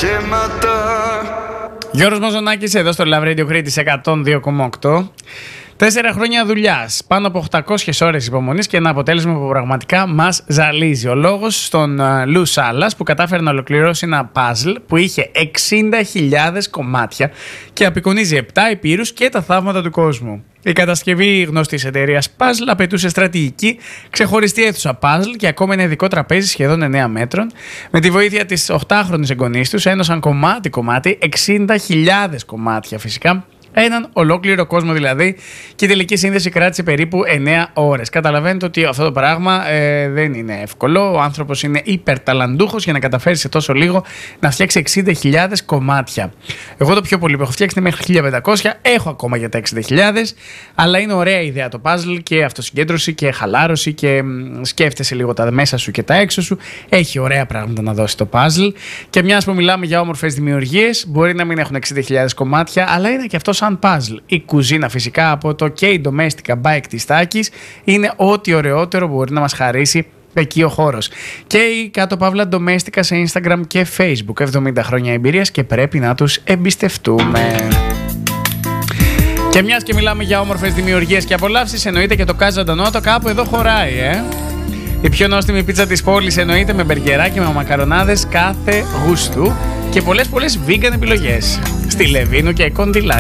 Γιώργος Μαζονάκης εδώ στο Love Radio Crete 102,8. 4 χρόνια δουλειάς, πάνω από 800 ώρες υπομονής και ένα αποτέλεσμα που πραγματικά μας ζαλίζει. Ο λόγος στον Λου Σάλλας που κατάφερε να ολοκληρώσει ένα παζλ που είχε 60.000 κομμάτια και απεικονίζει 7 υπήρους και τα θαύματα του κόσμου. Η κατασκευή γνωστής εταιρείας Puzzle απαιτούσε στρατηγική, ξεχωριστή αίθουσα puzzle και ακόμα ένα ειδικό τραπέζι σχεδόν 9 μέτρων. Με τη βοήθεια της 8χρονης εγγονής τους ένωσαν κομμάτι-κομμάτι 60.000 κομμάτια φυσικά. Έναν ολόκληρο κόσμο δηλαδή, και η τελική σύνδεση κράτησε περίπου 9 ώρες. Καταλαβαίνετε ότι αυτό το πράγμα δεν είναι εύκολο. Ο άνθρωπος είναι υπερταλαντούχος για να καταφέρει σε τόσο λίγο να φτιάξει 60.000 κομμάτια. Εγώ το πιο πολύ που έχω φτιάξει είναι μέχρι 1.500. Έχω ακόμα για τα 60.000, αλλά είναι ωραία ιδέα το puzzle και αυτοσυγκέντρωση και χαλάρωση και σκέφτεσαι λίγο τα μέσα σου και τα έξω σου. Έχει ωραία πράγματα να δώσει το puzzle. Και μιας που μιλάμε για όμορφες δημιουργίες, μπορεί να μην έχουν 60.000 κομμάτια, αλλά είναι και αυτό σαν puzzle. Η κουζίνα φυσικά από το K Domestica Bike της Τάκης είναι ό,τι ωραιότερο μπορεί να μας χαρίσει εκεί ο χώρος. Και η κάτω παύλα Domestica σε Instagram και Facebook. 70 χρόνια εμπειρίας και πρέπει να τους εμπιστευτούμε. Και μιας και μιλάμε για όμορφες δημιουργίες και απολαύσεις, εννοείται και το Casa Donotto κάπου εδώ χωράει, Η πιο νόστιμη πίτσα της πόλης, εννοείται, με μπεργκεράκι, με μακαρονάδες κάθε γούστου και πολλές vegan επιλογές. Στη Λεβίνου και κοντιλάκι.